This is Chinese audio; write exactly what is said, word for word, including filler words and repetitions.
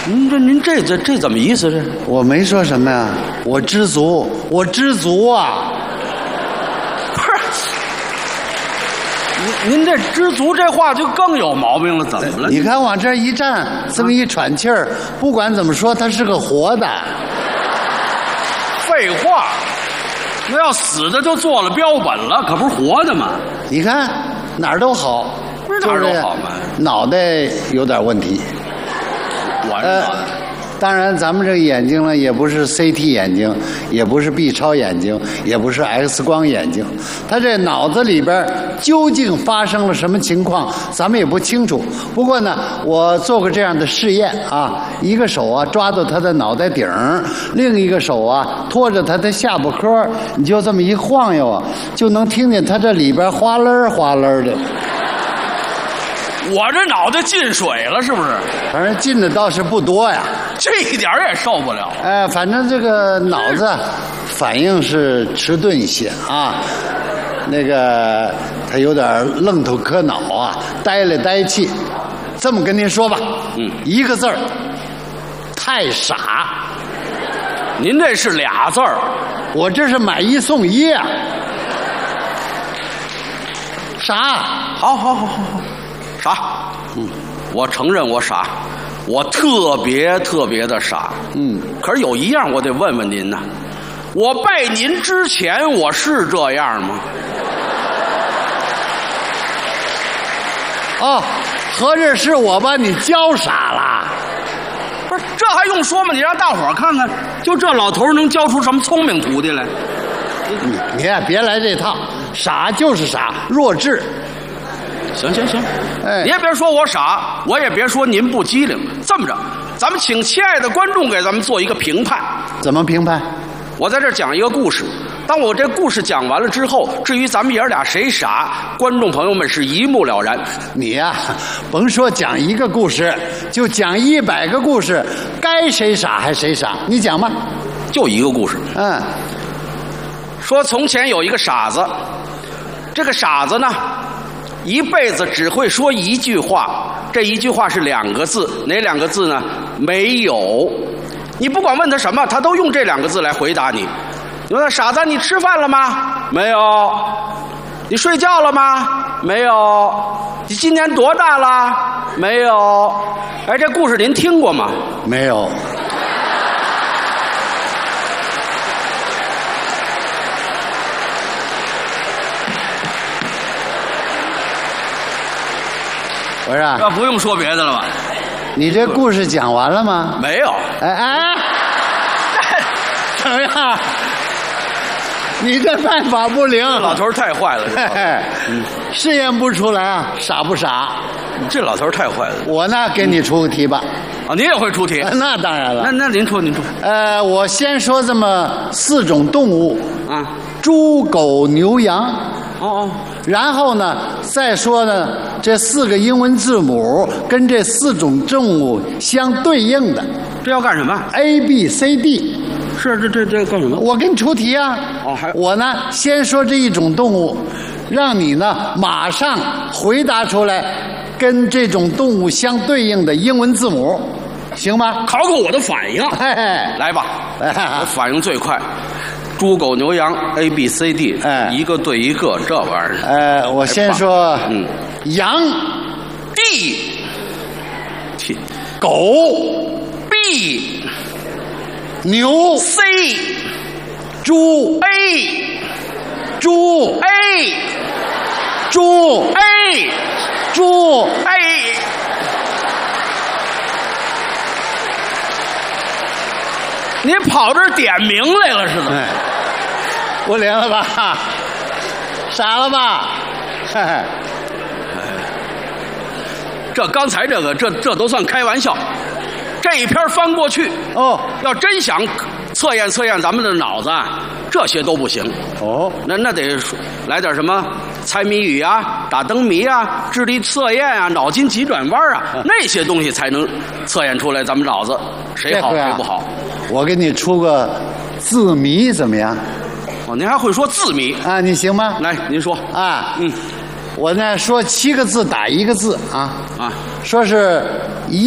您这您这这这怎么意思？这我没说什么呀，我知足，我知足啊。 不是，您您这知足这话就更有毛病了，怎么了？ 你看往这一站，这么一喘气儿，不管怎么说，它是个活的。 废话，那要死的就做了标本了，可不是活的吗？ 你看哪儿都好， 不是哪儿都好吗？ 脑袋有点问题。 我呃，当然，咱们这个眼睛呢，也不是 C T 眼睛，也不是 B 超眼睛，也不是 X 光眼睛。他这脑子里边究竟发生了什么情况，咱们也不清楚。不过呢，我做过这样的试验啊，一个手啊抓到他的脑袋顶儿，另一个手啊托着他的下巴颏，你就这么一晃悠啊，就能听见他这里边哗啦哗啦的。 我这脑袋进水了，是不是？ 反正进的倒是不多呀， 这一点也受不了。 哎，反正这个脑子反应是迟钝一些啊，那个他有点愣头磕脑啊，呆来呆去。这么跟您说吧， 嗯， 一个字儿，太傻。 您这是俩字儿， 我这是买一送一啊，傻。 好好好好好。傻，嗯，我承认我傻，我特别特别的傻， 嗯， 可是有一样我得问问您呐，我拜您之前我是这样吗？ 哦，合着是我把你教傻了？ 不是，这还用说吗？你让大伙儿看看，就这老头能教出什么聪明徒弟来？ 你你也别来这套，傻就是傻，弱智。 行行行， 哎， 你也别说我傻，我也别说您不机灵。这么着，咱们请亲爱的观众给咱们做一个评判。 怎么评判？ 我在这儿讲一个故事，当我这故事讲完了之后，至于咱们爷儿俩谁傻，观众朋友们是一目了然。 你呀、啊，甭说讲一个故事，就讲一百个故事，该谁傻还谁傻，你讲吧。 就一个故事， 嗯， 说从前有一个傻子，这个傻子呢，一辈子只会说一句话，这一句话是两个字，哪两个字呢？没有。你不管问他什么，他都用这两个字来回答你。你说傻子，你吃饭了吗？没有。你睡觉了吗？没有。你今年多大了？没有。哎，这故事您听过吗？ 没有。不是、啊， 这不用说别的了吧？ 你这故事讲完了吗？ 没有。 哎哎，怎么样？你这办法不灵， 老头太坏了。 嘿嘿，嗯，试验不出来啊，傻不傻？ 这老头太坏了。 我呢，给你出个题吧。 啊，您也会出题？ 那当然了。 那那您出，您出。 呃，我先说这么四种动物啊， 猪、狗、牛、羊。 哦哦。 然后呢，再说呢，这四个英文字母跟这四种动物相对应的。 这要干什么 ？A B C D。 是这这这干什么？ 我给你出题啊！ 哦，还我呢，先说这一种动物，让你呢马上回答出来，跟这种动物相对应的英文字母，行吗？ 考考我的反应。 嘿嘿， 来吧，我反应最快。猪狗牛羊 A B C D， 哎， 一个对一个，这玩意儿。 呃，我先说， 嗯， 羊 D， T， 狗 B， 牛 C， 猪 A， 猪 A， 猪 A， 猪 A。你跑这儿点名来了是怎么？ 哎，不灵了吧？傻了吧？嘿嘿， 这刚才这个，这这都算开玩笑。这一篇翻过去， 哦， 要真想测验测验咱们的脑子，这些都不行。 哦， 那那得来点什么猜谜语啊、打灯谜啊、智力测验啊、脑筋急转弯啊，那些东西才能测验出来咱们脑子谁好谁不好。 我给你出个字谜怎么样？ 哦，您还会说字谜啊？你行吗？ 来，您说啊。 嗯， 我呢说七个字打一个字啊啊， 说是一。